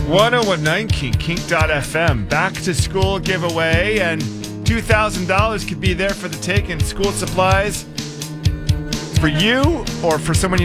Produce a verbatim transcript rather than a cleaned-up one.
one oh one nine Kink, kink dot f m. Back to school giveaway, and two thousand dollars could be there for the taking. School supplies for you or for someone you